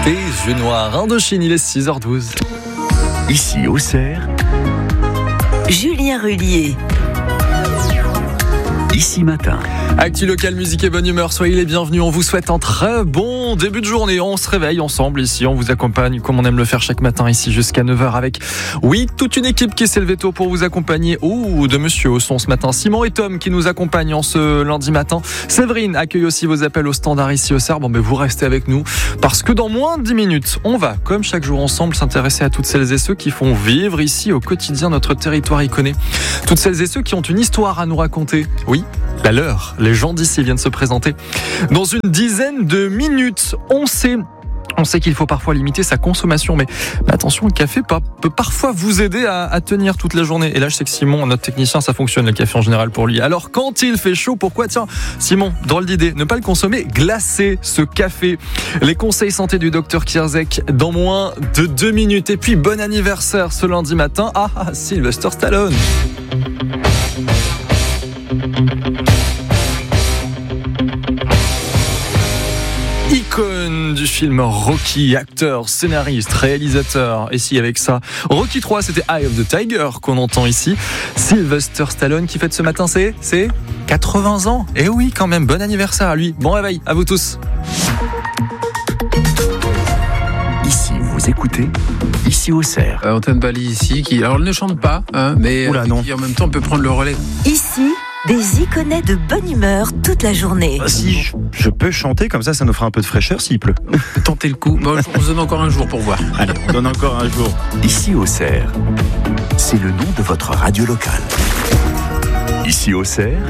Tes yeux noirs, Indochine, il est 6h12. Ici Auxerre, Julien Rullier. Ici Matin. Actu local, musique et bonne humeur, soyez les bienvenus. On vous souhaite un très bon début de journée. On se réveille ensemble ici, on vous accompagne comme on aime le faire chaque matin ici jusqu'à 9h avec, toute une équipe qui s'est levée tôt pour vous accompagner. De monsieur au son ce matin. Simon et Tom qui nous accompagnent en ce lundi matin. Séverine accueille aussi vos appels au standard ici au CERF. Vous restez avec nous parce que dans moins de 10 minutes, on va, comme chaque jour ensemble, s'intéresser à toutes celles et ceux qui font vivre ici au quotidien notre territoire iconé. Toutes celles et ceux qui ont une histoire à nous raconter. Oui, la leur. Les gens d'ici viennent se présenter. Dans une dizaine de minutes, on sait qu'il faut parfois limiter sa consommation, mais attention, le café peut parfois vous aider à tenir toute la journée. Et là, je sais que Simon, notre technicien, ça fonctionne le café en général pour lui. Alors, quand il fait chaud, pourquoi Simon, drôle d'idée, ne pas le consommer, glacer ce café. Les conseils santé du docteur Kierzek dans moins de 2 minutes. Et puis, bon anniversaire ce lundi matin à Sylvester Stallone. Icône du film Rocky, acteur, scénariste, réalisateur. Et si avec ça, Rocky 3, c'était Eye of the Tiger qu'on entend ici. Sylvester Stallone qui fête ce matin, c'est 80 ans. Et oui, quand même, bon anniversaire à lui. Bon réveil, à vous tous. Ici, vous écoutez Ici Auxerre. Antenne Bali ici, qui alors elle ne chante pas, mais qui en même temps peut prendre le relais. Ici, des iconais de bonne humeur toute la journée. Si je peux chanter, comme ça nous fera un peu de fraîcheur s'il pleut. Tentez le coup. Bon, on se donne encore un jour pour voir. Allez, on donne encore un jour. Ici Auxerre, c'est le nom de votre radio locale. Ici Auxerre,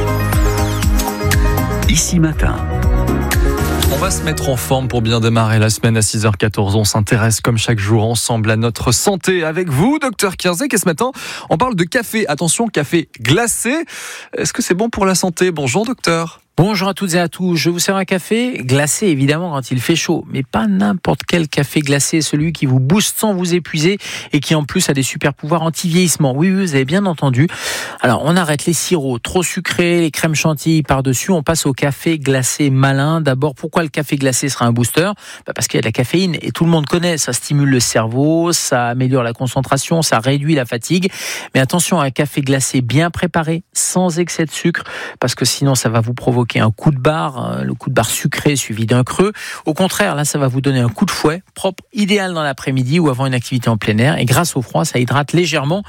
Ici Matin. On va se mettre en forme pour bien démarrer la semaine à 6h14. On s'intéresse comme chaque jour ensemble à notre santé avec vous, docteur Kierzek. Et ce matin, on parle de café. Attention, café glacé. Est-ce que c'est bon pour la santé ? Bonjour, docteur. Bonjour à toutes et à tous, je vous sers un café glacé évidemment quand il fait chaud, mais pas n'importe quel café glacé, celui qui vous booste sans vous épuiser et qui en plus a des super pouvoirs anti-vieillissement. Oui, vous avez bien entendu. Alors on arrête les sirops trop sucrés, les crèmes chantilly par-dessus, on passe au café glacé malin. D'abord, pourquoi le café glacé sera un booster ? Parce qu'il y a de la caféine et tout le monde connaît, ça stimule le cerveau, ça améliore la concentration, ça réduit la fatigue. Mais attention à un café glacé bien préparé, sans excès de sucre, parce que sinon ça va vous provoquer un coup de barre, le coup de barre sucré suivi d'un creux. Au contraire, là, ça va vous donner un coup de fouet propre, idéal dans l'après-midi ou avant une activité en plein air. Et grâce au froid, ça hydrate légèrement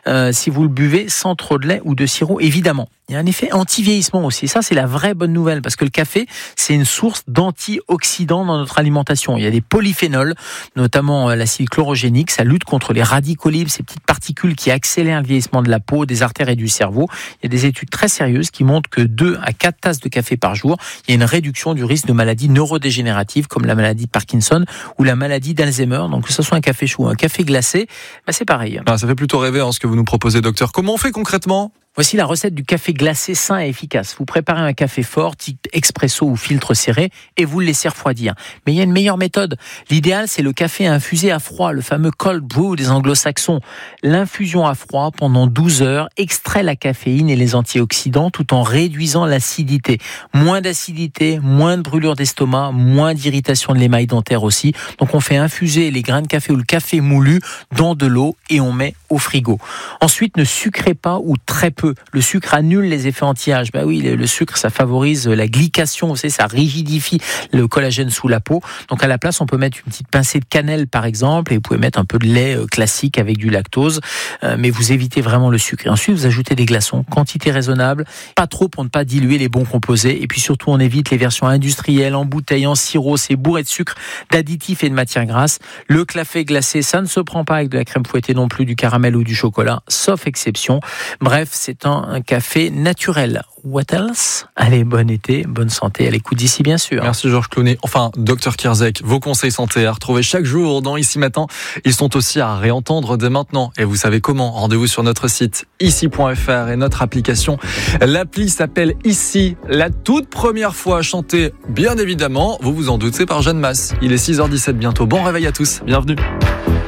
si vous le buvez sans trop de lait ou de sirop, évidemment. Il y a un effet anti-vieillissement aussi. Ça, c'est la vraie bonne nouvelle parce que le café, c'est une source d'antioxydants dans notre alimentation. Il y a des polyphénols, notamment l'acide chlorogénique. Ça lutte contre les radicaux libres, ces petites particules qui accélèrent le vieillissement de la peau, des artères et du cerveau. Il y a des études très sérieuses qui montrent que 2 à 4 tasses de café par jour, il y a une réduction du risque de maladies neurodégénératives comme la maladie de Parkinson ou la maladie d'Alzheimer. Donc que ce soit un café chaud ou un café glacé, c'est pareil. Ça fait plutôt rêver ce que vous nous proposez, docteur. Comment on fait concrètement ? Voici la recette du café glacé sain et efficace. Vous préparez un café fort, type expresso ou filtre serré, et vous le laissez refroidir. Mais il y a une meilleure méthode. L'idéal, c'est le café infusé à froid, le fameux cold brew des anglo-saxons. L'infusion à froid pendant 12 heures extrait la caféine et les antioxydants tout en réduisant l'acidité. Moins d'acidité, moins de brûlure d'estomac, moins d'irritation de l'émail dentaire aussi. Donc on fait infuser les grains de café ou le café moulu dans de l'eau et on met au frigo. Ensuite, ne sucrez pas ou très peu. Le sucre annule les effets anti-âge. Le sucre, ça favorise la glycation, vous savez, ça rigidifie le collagène sous la peau. Donc à la place, on peut mettre une petite pincée de cannelle par exemple, et vous pouvez mettre un peu de lait classique avec du lactose, mais vous évitez vraiment le sucre. Et ensuite, vous ajoutez des glaçons, quantité raisonnable, pas trop pour ne pas diluer les bons composés. Et puis surtout, on évite les versions industrielles, en bouteille, en sirop, c'est bourré de sucre, d'additifs et de matières grasses. Le café glacé, ça ne se prend pas avec de la crème fouettée non plus, du caramel ou du chocolat, sauf exception. Bref, c'est un café naturel. What else ? Allez, bon été, bonne santé, à l'écoute d'ici bien sûr. Merci Georges Clooney. Enfin, docteur Kierzek, vos conseils santé à retrouver chaque jour dans Ici Matin. Ils sont aussi à réentendre dès maintenant. Et vous savez comment ? Rendez-vous sur notre site ici.fr et notre application. L'appli s'appelle Ici. La toute première fois chantée, bien évidemment, vous vous en doutez, par Jeanne Masse. Il est 6h17 bientôt. Bon réveil à tous, bienvenue.